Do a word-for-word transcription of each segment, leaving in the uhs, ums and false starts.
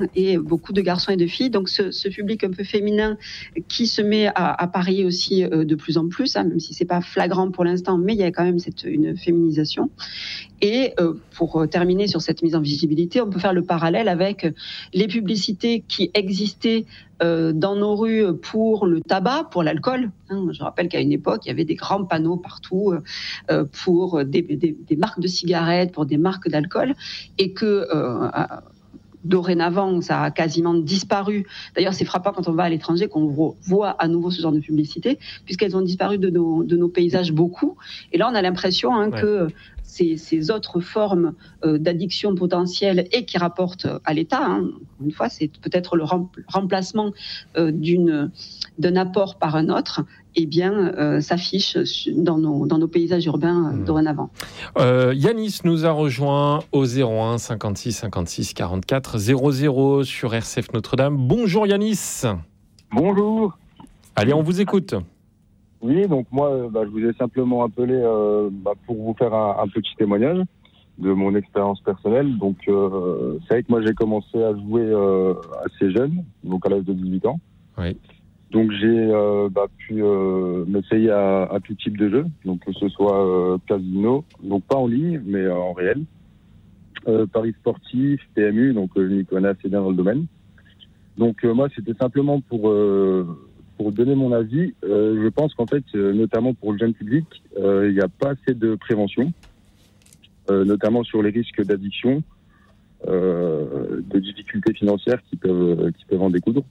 et beaucoup de garçons et de filles. Donc ce, ce public un peu féminin qui se met à, à parier aussi de plus en plus, hein, même si c'est pas flagrant pour l'instant, mais il y a quand même cette, une féminisation. Et euh, pour terminer sur cette mise en visibilité, on peut faire le parallèle avec les publicités qui existaient euh, dans nos rues pour le tabac, pour l'alcool. Hein, je rappelle qu'à une époque, il y avait des grands panneaux partout euh, pour des, des, des marques de cigarettes, pour des marques d'alcool, et que euh, dorénavant, ça a quasiment disparu. D'ailleurs, c'est frappant quand on va à l'étranger qu'on voit à nouveau ce genre de publicité, puisqu'elles ont disparu de nos, de nos paysages beaucoup. Et là, on a l'impression hein, ouais. que ces, ces autres formes euh, d'addiction potentielle et qui rapportent à l'État, hein, une fois, c'est peut-être le remplacement euh, d'une, d'un apport par un autre, eh bien, euh, s'affiche dans nos, dans nos paysages urbains euh, mmh. dorénavant. Euh, Yanis nous a rejoint au zéro un cinquante-six cinquante-six quarante-quatre zéro zéro sur R C F Notre-Dame. Bonjour Yanis. Bonjour. Allez, on vous écoute. Oui, donc moi, bah, je vous ai simplement appelé euh, bah, pour vous faire un, un petit témoignage de mon expérience personnelle. Donc, euh, c'est vrai que moi, j'ai commencé à jouer euh, assez jeune, donc à l'âge de dix-huit ans. Oui. Donc j'ai euh, bah, pu euh, m'essayer à, à tout type de jeu, donc que ce soit euh, casino, donc pas en ligne, mais euh, en réel, euh, paris sportif, P M U, donc euh, je m'y connais assez bien dans le domaine. Donc euh, moi c'était simplement pour euh, pour donner mon avis. Euh, je pense qu'en fait, euh, notamment pour le jeune public, euh, il n'y a pas assez de prévention, euh, notamment sur les risques d'addiction, euh, de difficultés financières qui peuvent qui peuvent en découdre.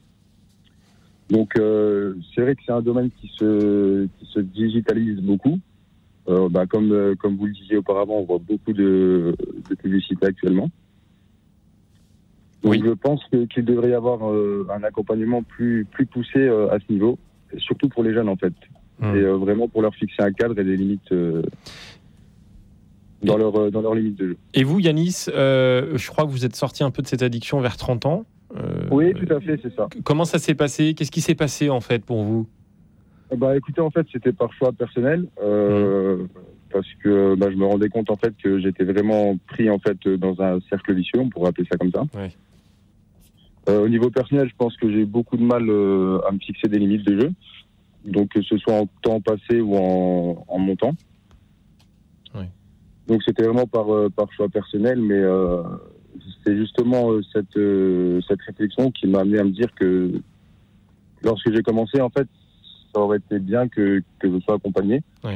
Donc euh, c'est vrai que c'est un domaine qui se qui se digitalise beaucoup. Euh, bah, comme euh, comme vous le disiez auparavant, on voit beaucoup de, de publicité actuellement. Donc oui. je pense que, qu'il devrait y avoir euh, un accompagnement plus plus poussé euh, à ce niveau, et surtout pour les jeunes en fait, mmh. et euh, vraiment pour leur fixer un cadre et des limites euh, dans et, leur euh, dans leurs limites de jeu. Et vous, Yanis, euh, je crois que vous êtes sorti un peu de cette addiction vers trente ans. Euh, oui, tout à fait, c'est ça. Comment ça s'est passé ? Qu'est-ce qui s'est passé en fait pour vous ? Bah, écoutez, en fait, c'était par choix personnel, euh, mmh. parce que bah, je me rendais compte en fait que j'étais vraiment pris en fait dans un cercle vicieux, on pourrait appeler ça comme ça. Oui. Euh, au niveau personnel, je pense que j'ai eu beaucoup de mal euh, à me fixer des limites de jeu, donc que ce soit en temps passé ou en, en montant. Oui. Donc c'était vraiment par euh, par choix personnel, mais euh, c'est justement euh, cette euh, cette réflexion qui m'a amené à me dire que lorsque j'ai commencé, en fait, ça aurait été bien que que je sois accompagné. Oui.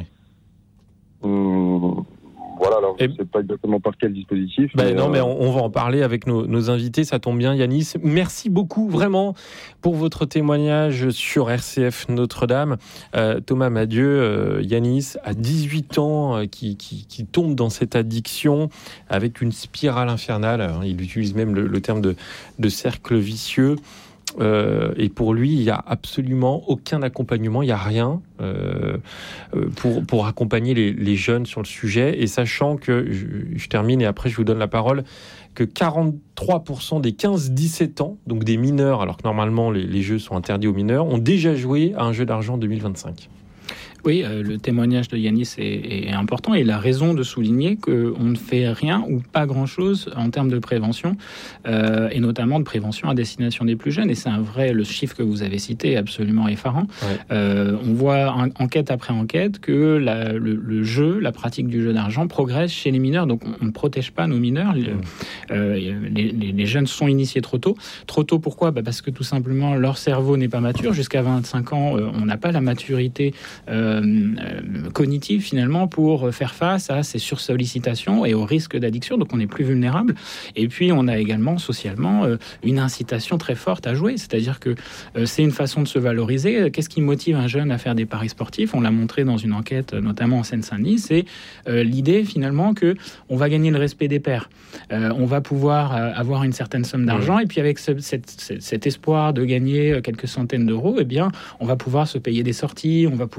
Hum, voilà, alors je ne sais pas exactement par quel dispositif. Ben mais non, euh... mais on, on va en parler avec nos, nos invités, ça tombe bien, Yanis. Merci beaucoup, vraiment, pour votre témoignage sur R C F Notre-Dame. Euh, Thomas Madieu, euh, Yanis, à dix-huit ans, euh, qui, qui, qui tombe dans cette addiction avec une spirale infernale. Hein, il utilise même le, le terme de, de cercle vicieux. Euh, et pour lui, il n'y a absolument aucun accompagnement, il n'y a rien euh, pour, pour accompagner les, les jeunes sur le sujet. Et sachant que, je, je termine et après je vous donne la parole, que quarante-trois pour cent des quinze dix-sept ans, donc des mineurs, alors que normalement les, les jeux sont interdits aux mineurs, ont déjà joué à un jeu d'argent en deux mille vingt-cinq. Oui, euh, le témoignage de Yanis est, est important et il a raison de souligner qu'on ne fait rien ou pas grand-chose en termes de prévention euh, et notamment de prévention à destination des plus jeunes. Et c'est un vrai, le chiffre que vous avez cité est absolument effarant. Ouais. Euh, on voit en, enquête après enquête que la, le, le jeu, la pratique du jeu d'argent progresse chez les mineurs. Donc on, on ne protège pas nos mineurs. Ouais. Euh, les, les, les jeunes sont initiés trop tôt. Trop tôt pourquoi ? Bah parce que tout simplement leur cerveau n'est pas mature. Jusqu'à vingt-cinq ans, euh, on n'a pas la maturité euh, Euh, cognitive finalement pour faire face à ces sursollicitations et au risque d'addiction, donc on est plus vulnérable. Et puis on a également socialement euh, une incitation très forte à jouer, c'est-à-dire que euh, c'est une façon de se valoriser. Qu'est-ce qui motive un jeune à faire des paris sportifs ? On l'a montré dans une enquête notamment en Seine-Saint-Denis, c'est euh, l'idée finalement que on va gagner le respect des pairs, euh, on va pouvoir euh, avoir une certaine somme d'argent mmh. et puis avec ce, cette, cet espoir de gagner quelques centaines d'euros, eh bien on va pouvoir se payer des sorties, on va pouvoir s'acheter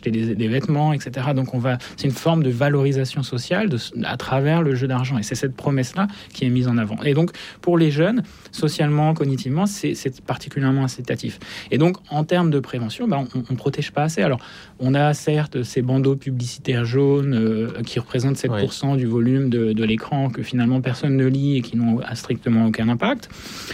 acheter des, des vêtements, et cetera. Donc on va, c'est une forme de valorisation sociale de, à travers le jeu d'argent. Et c'est cette promesse-là qui est mise en avant. Et donc pour les jeunes, socialement, cognitivement, c'est, c'est particulièrement incitatif. Et donc en termes de prévention, ben, on ne protège pas assez. Alors on a certes ces bandeaux publicitaires jaunes euh, qui représentent sept pour cent oui. du volume de, de l'écran que finalement personne ne lit et qui n'ont strictement aucun impact.